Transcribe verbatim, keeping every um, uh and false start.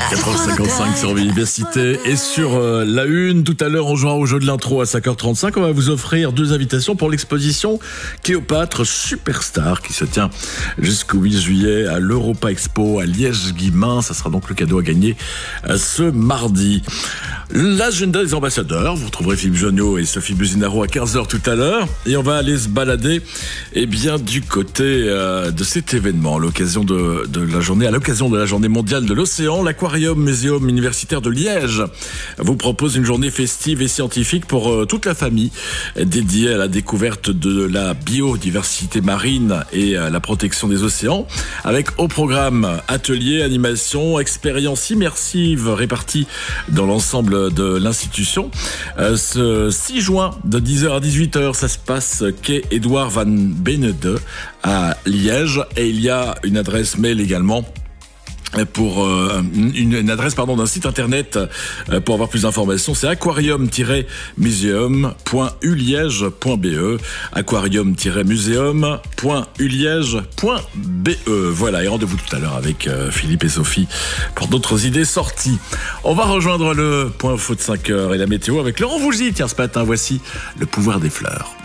quatre heures cinquante-cinq sur Vivacité et sur euh, la une. Tout à l'heure, on jouera au jeu de l'intro à cinq heures trente-cinq. On va vous offrir deux invitations pour l'exposition Cléopâtre Superstar qui se tient jusqu'au huit juillet à l'Europa Expo à Liège-Guillemins. Ça sera donc le cadeau à gagner euh, ce mardi. L'agenda des ambassadeurs. Vous retrouverez Philippe Jonniot et Sophie Buzinaro à quinze heures tout à l'heure. Et on va aller se balader eh bien, du côté euh, de cet événement, à l'occasion de, de la journée, à l'occasion de la journée mondiale de l'océan. L'Aquarium Muséum universitaire de Liège vous propose une journée festive et scientifique pour euh, toute la famille, dédiée à la découverte de la biodiversité marine et à la protection des océans, avec au programme ateliers, animations, expériences immersives réparties dans l'ensemble de l'institution. Euh, ce six juin, de dix heures à dix-huit heures, ça se passe quai Édouard Van Benede à Liège, et il y a une adresse mail également pour euh, une, une adresse pardon d'un site internet euh, pour avoir plus d'informations. C'est aquarium tiret museum point u liège point b e, aquarium tiret museum point u liège point b e. Voilà, et rendez-vous tout à l'heure avec euh, Philippe et Sophie pour d'autres idées sorties. On va rejoindre le point info de cinq heures et la météo avec Laurent Voulzy. Tiens, ce matin, voici le pouvoir des fleurs.